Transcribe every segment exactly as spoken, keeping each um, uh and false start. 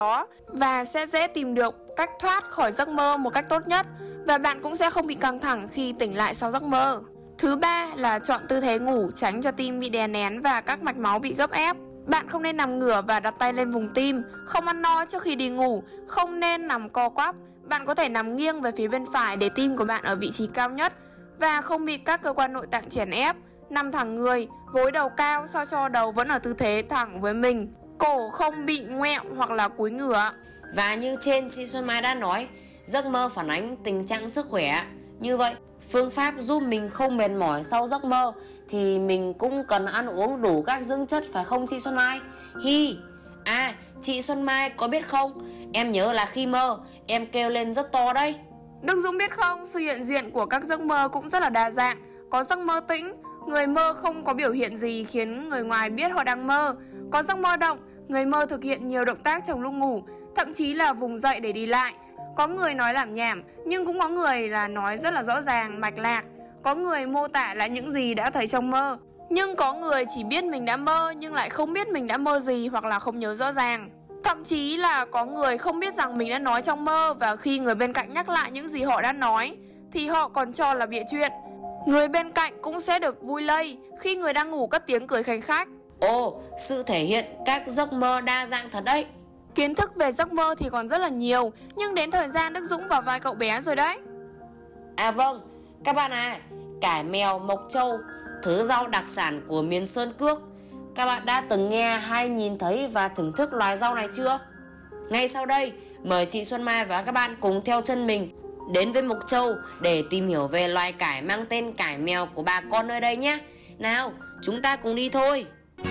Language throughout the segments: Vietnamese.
đó và sẽ dễ tìm được cách thoát khỏi giấc mơ một cách tốt nhất, và bạn cũng sẽ không bị căng thẳng khi tỉnh lại sau giấc mơ. Thứ ba là chọn tư thế ngủ tránh cho tim bị đè nén và các mạch máu bị gấp ép. Bạn không nên nằm ngửa và đặt tay lên vùng tim, không ăn no trước khi đi ngủ, không nên nằm co quắp. Bạn có thể nằm nghiêng về phía bên phải để tim của bạn ở vị trí cao nhất và không bị các cơ quan nội tạng chèn ép. Nằm thẳng người, gối đầu cao sao cho đầu vẫn ở tư thế thẳng với mình, cổ không bị ngoẹo hoặc là cúi ngửa. Và như trên chị Xuân Mai đã nói, giấc mơ phản ánh tình trạng sức khỏe. Như vậy, phương pháp giúp mình không mệt mỏi sau giấc mơ thì mình cũng cần ăn uống đủ các dưỡng chất, phải không chị Xuân Mai? Hi. À, chị Xuân Mai có biết không, em nhớ là khi mơ em kêu lên rất to đấy. Đức Dũng biết không, sự hiện diện của các giấc mơ cũng rất là đa dạng. Có giấc mơ tĩnh, người mơ không có biểu hiện gì khiến người ngoài biết họ đang mơ. Có giấc mơ động, người mơ thực hiện nhiều động tác trong lúc ngủ, thậm chí là vùng dậy để đi lại. Có người nói lảm nhảm, nhưng cũng có người là nói rất là rõ ràng, mạch lạc. Có người mô tả lại những gì đã thấy trong mơ. Nhưng có người chỉ biết mình đã mơ nhưng lại không biết mình đã mơ gì hoặc là không nhớ rõ ràng. Thậm chí là có người không biết rằng mình đã nói trong mơ, và khi người bên cạnh nhắc lại những gì họ đã nói thì họ còn cho là bịa chuyện. Người bên cạnh cũng sẽ được vui lây khi người đang ngủ cất tiếng cười khanh khách. Ồ, sự thể hiện các giấc mơ đa dạng thật đấy. Kiến thức về giấc mơ thì còn rất là nhiều, nhưng đến thời gian Đức Dũng vào vai cậu bé rồi đấy. À vâng, các bạn à, cải mèo mộc châu, thứ rau đặc sản của miền Sơn Cước. Các bạn đã từng nghe hay nhìn thấy và thưởng thức loài rau này chưa? Ngay sau đây, mời chị Xuân Mai và các bạn cùng theo chân mình đến với Mộc Châu để tìm hiểu về loài cải mang tên cải mèo của bà con nơi đây nhé. Nào, chúng ta cùng đi thôi.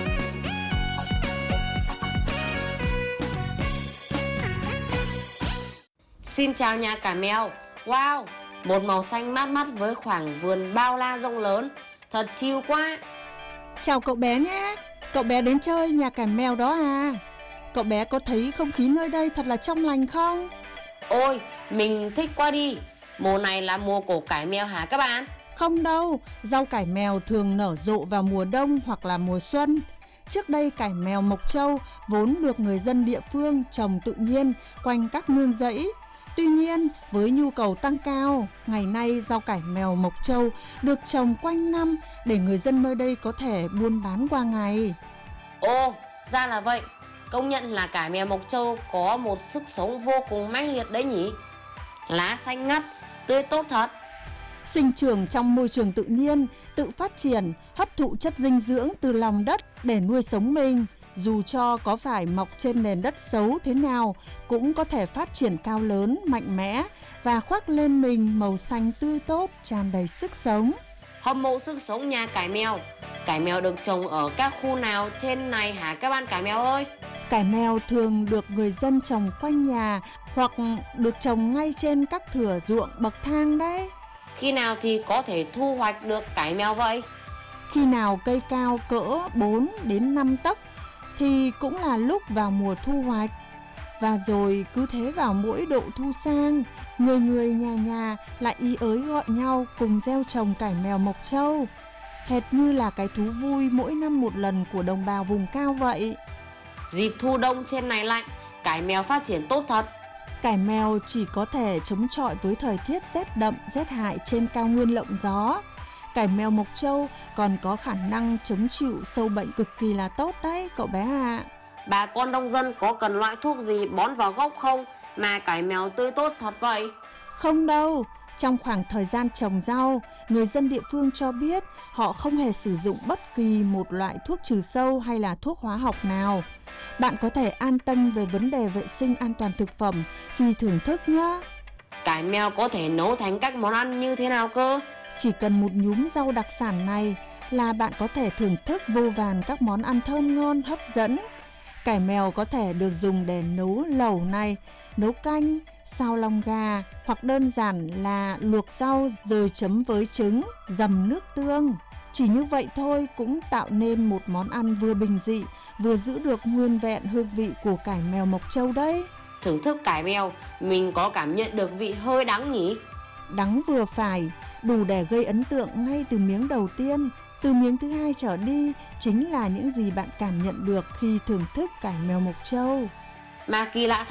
Xin chào nhà cải mèo. Wow, một màu xanh mát mắt với khoảng vườn bao la rộng lớn, thật chill quá. Chào cậu bé nhé. Cậu bé đến chơi nhà cải mèo đó à? Cậu bé có thấy không khí nơi đây thật là trong lành không? Ôi, mình thích quá đi. Mùa này là mùa của cải mèo hả các bạn? Không đâu, rau cải mèo thường nở rộ vào mùa đông hoặc là mùa xuân. Trước đây cải mèo Mộc Châu vốn được người dân địa phương trồng tự nhiên quanh các nương rẫy. Tuy nhiên, với nhu cầu tăng cao, ngày nay rau cải mèo Mộc Châu được trồng quanh năm để người dân nơi đây có thể buôn bán qua ngày. Ồ, ra là vậy. Công nhận là cải mèo Mộc Châu có một sức sống vô cùng mãnh liệt đấy nhỉ. Lá xanh ngắt, tươi tốt thật. Sinh trưởng trong môi trường tự nhiên, tự phát triển, hấp thụ chất dinh dưỡng từ lòng đất để nuôi sống mình. Dù cho có phải mọc trên nền đất xấu thế nào, cũng có thể phát triển cao lớn, mạnh mẽ và khoác lên mình màu xanh tươi tốt, tràn đầy sức sống. Hâm mộ sức sống nhà cải mèo. Cải mèo được trồng ở các khu nào trên này hả các bạn cải mèo ơi? Cải mèo thường được người dân trồng quanh nhà hoặc được trồng ngay trên các thửa ruộng bậc thang đấy. Khi nào thì có thể thu hoạch được cải mèo vậy? Khi nào cây cao cỡ bốn đến năm tấc thì cũng là lúc vào mùa thu hoạch. Và rồi cứ thế vào mỗi độ thu sang, người người nhà nhà lại ý ới gọi nhau cùng gieo trồng cải mèo Mộc Châu. Hệt như là cái thú vui mỗi năm một lần của đồng bào vùng cao vậy. Dịp thu đông trên này lạnh, cải mèo phát triển tốt thật. Cải mèo chỉ có thể chống chọi với thời tiết rét đậm, rét hại trên cao nguyên lộng gió. Cải mèo Mộc Châu còn có khả năng chống chịu sâu bệnh cực kỳ là tốt đấy cậu bé ạ. À. Bà con nông dân có cần loại thuốc gì bón vào gốc không mà cải mèo tươi tốt thật vậy? Không đâu. Trong khoảng thời gian trồng rau, người dân địa phương cho biết họ không hề sử dụng bất kỳ một loại thuốc trừ sâu hay là thuốc hóa học nào. Bạn có thể an tâm về vấn đề vệ sinh an toàn thực phẩm khi thưởng thức nhé. Cải mèo có thể nấu thành các món ăn như thế nào cơ? Chỉ cần một nhúm rau đặc sản này là bạn có thể thưởng thức vô vàn các món ăn thơm ngon hấp dẫn. Cải mèo có thể được dùng để nấu lẩu này, nấu canh, xào lòng gà hoặc đơn giản là luộc rau rồi chấm với trứng, dầm nước tương. Chỉ như vậy thôi cũng tạo nên một món ăn vừa bình dị, vừa giữ được nguyên vẹn hương vị của cải mèo Mộc Châu đấy. Thưởng thức cải mèo, mình có cảm nhận được vị hơi đắng nhỉ? Đắng vừa phải, đủ để gây ấn tượng ngay từ miếng đầu tiên. Từ miếng thứ hai trở đi chính là những gì bạn cảm nhận được khi thưởng thức cải mèo Mộc Châu. Mà kỳ lạ